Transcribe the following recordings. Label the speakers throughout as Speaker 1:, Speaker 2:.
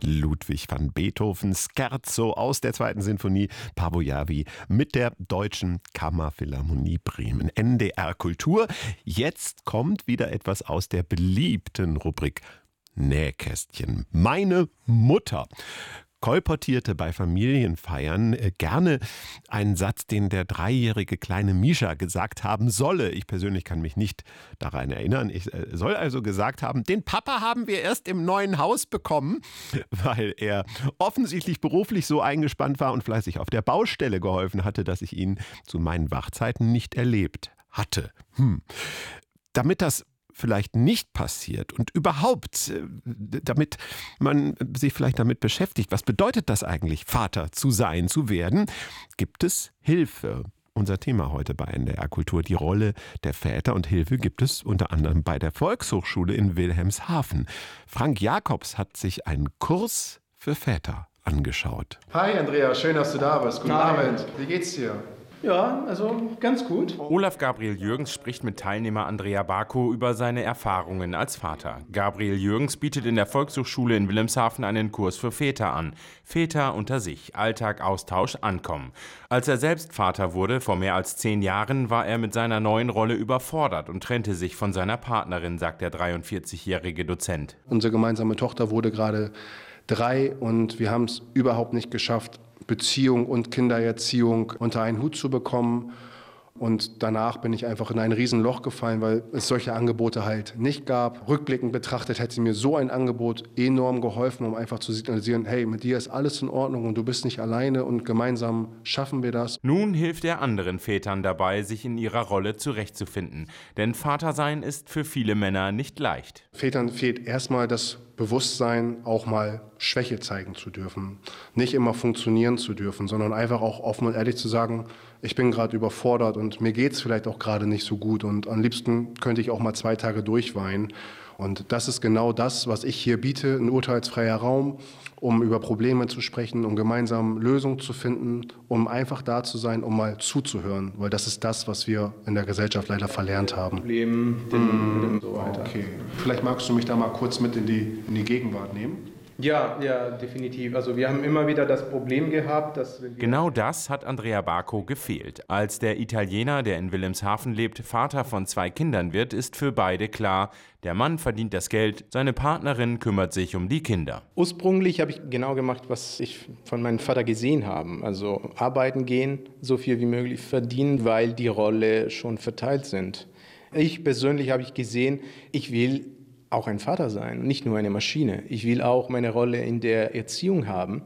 Speaker 1: Ludwig van Beethoven, Scherzo aus der 2. Sinfonie, Paavo-Järvi mit der Deutschen Kammerphilharmonie Bremen. NDR Kultur. Jetzt kommt wieder etwas aus der beliebten Rubrik Nähkästchen. Meine Mutter kolportierte bei Familienfeiern gerne einen Satz, den der 3-jährige kleine Mischa gesagt haben solle. Ich persönlich kann mich nicht daran erinnern. Ich soll also gesagt haben, den Papa haben wir erst im neuen Haus bekommen, weil er offensichtlich beruflich so eingespannt war und fleißig auf der Baustelle geholfen hatte, dass ich ihn zu meinen Wachzeiten nicht erlebt hatte. Damit das vielleicht nicht passiert und überhaupt, damit man sich vielleicht damit beschäftigt, was bedeutet das eigentlich, Vater zu sein, zu werden, gibt es Hilfe. Unser Thema heute bei NDR Kultur, die Rolle der Väter, und Hilfe gibt es unter anderem bei der Volkshochschule in Wilhelmshaven. Frank Jacobs hat sich einen Kurs für Väter angeschaut.
Speaker 2: Hi Andrea, schön, dass du da bist. Guten Abend. Wie geht's dir?
Speaker 3: Ja, also ganz gut.
Speaker 4: Olaf Gabriel Jürgens spricht mit Teilnehmer Andrea Barkow über seine Erfahrungen als Vater. Gabriel Jürgens bietet in der Volkshochschule in Wilhelmshaven einen Kurs für Väter an. Väter unter sich, Alltag, Austausch, Ankommen. Als er selbst Vater wurde, vor mehr als 10 Jahren, war er mit seiner neuen Rolle überfordert und trennte sich von seiner Partnerin, sagt der 43-jährige Dozent.
Speaker 2: Unsere gemeinsame Tochter wurde gerade 3 und wir haben es überhaupt nicht geschafft, Beziehung und Kindererziehung unter einen Hut zu bekommen. Und danach bin ich einfach in ein Riesenloch gefallen, weil es solche Angebote halt nicht gab. Rückblickend betrachtet hätte mir so ein Angebot enorm geholfen, um einfach zu signalisieren, hey, mit dir ist alles in Ordnung und du bist nicht alleine und gemeinsam schaffen wir das.
Speaker 4: Nun hilft er anderen Vätern dabei, sich in ihrer Rolle zurechtzufinden. Denn Vatersein ist für viele Männer nicht leicht.
Speaker 2: Vätern fehlt erstmal das Bewusstsein, auch mal Schwäche zeigen zu dürfen. Nicht immer funktionieren zu dürfen, sondern einfach auch offen und ehrlich zu sagen, ich bin gerade überfordert und mir geht es vielleicht auch gerade nicht so gut und am liebsten könnte ich auch mal 2 Tage durchweinen. Und das ist genau das, was ich hier biete, ein urteilsfreier Raum, um über Probleme zu sprechen, um gemeinsam Lösungen zu finden, um einfach da zu sein, um mal zuzuhören, weil das ist das, was wir in der Gesellschaft leider verlernt haben.
Speaker 3: Und so weiter.
Speaker 2: Okay. Vielleicht magst du mich da mal kurz mit in die Gegenwart nehmen?
Speaker 3: Ja, definitiv. Also wir haben immer wieder das Problem gehabt, dass...
Speaker 4: Genau das hat Andrea Barkow gefehlt. Als der Italiener, der in Wilhelmshaven lebt, Vater von 2 Kindern wird, ist für beide klar, der Mann verdient das Geld, seine Partnerin kümmert sich um die Kinder.
Speaker 3: Ursprünglich habe ich genau gemacht, was ich von meinem Vater gesehen habe. Also arbeiten gehen, so viel wie möglich verdienen, weil die Rolle schon verteilt sind. Ich persönlich habe gesehen, ich will auch ein Vater sein, nicht nur eine Maschine. Ich will auch meine Rolle in der Erziehung haben.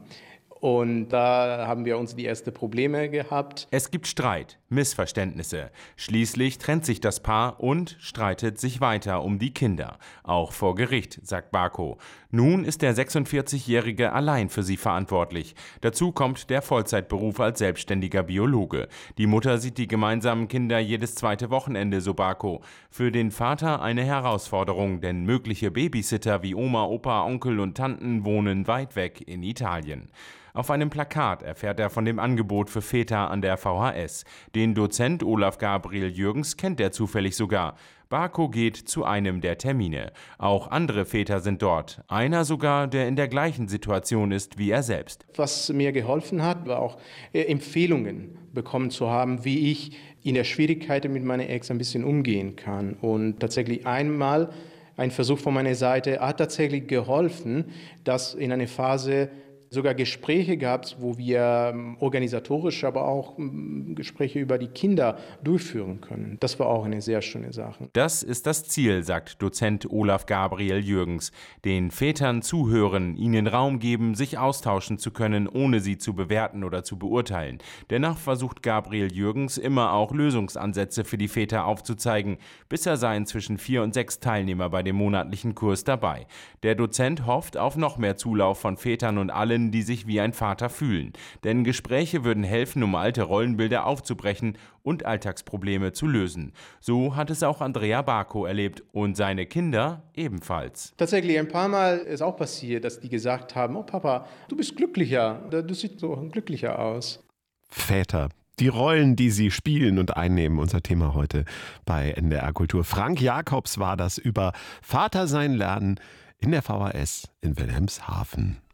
Speaker 3: Und da haben wir uns die ersten Probleme gehabt.
Speaker 4: Es gibt Streit, Missverständnisse. Schließlich trennt sich das Paar und streitet sich weiter um die Kinder. Auch vor Gericht, sagt Barkow. Nun ist der 46-Jährige allein für sie verantwortlich. Dazu kommt der Vollzeitberuf als selbstständiger Biologe. Die Mutter sieht die gemeinsamen Kinder jedes 2. Wochenende, so Barkow. Für den Vater eine Herausforderung, denn mögliche Babysitter wie Oma, Opa, Onkel und Tanten wohnen weit weg in Italien. Auf einem Plakat erfährt er von dem Angebot für Väter an der VHS. Den Dozent Olaf Gabriel Jürgens kennt er zufällig sogar. Barkow geht zu einem der Termine. Auch andere Väter sind dort. Einer sogar, der in der gleichen Situation ist wie er selbst.
Speaker 3: Was mir geholfen hat, war auch Empfehlungen bekommen zu haben, wie ich in der Schwierigkeit mit meiner Ex ein bisschen umgehen kann. Und tatsächlich einmal ein Versuch von meiner Seite hat tatsächlich geholfen, dass in einer Phase sogar Gespräche gab, wo wir organisatorisch, aber auch Gespräche über die Kinder durchführen können. Das war auch eine sehr schöne Sache.
Speaker 4: Das ist das Ziel, sagt Dozent Olaf Gabriel Jürgens. Den Vätern zuhören, ihnen Raum geben, sich austauschen zu können, ohne sie zu bewerten oder zu beurteilen. Dennoch versucht Gabriel Jürgens immer auch Lösungsansätze für die Väter aufzuzeigen. Bisher seien zwischen 4 und 6 Teilnehmer bei dem monatlichen Kurs dabei. Der Dozent hofft auf noch mehr Zulauf von Vätern und allen, die sich wie ein Vater fühlen. Denn Gespräche würden helfen, um alte Rollenbilder aufzubrechen und Alltagsprobleme zu lösen. So hat es auch Andrea Barkow erlebt und seine Kinder ebenfalls.
Speaker 3: Tatsächlich ein paar Mal ist auch passiert, dass die gesagt haben, oh Papa, du bist glücklicher, du siehst so glücklicher aus.
Speaker 1: Väter. Die Rollen, die sie spielen und einnehmen, unser Thema heute bei NDR Kultur. Frank Jacobs war das über Vatersein lernen in der VHS in Wilhelmshaven.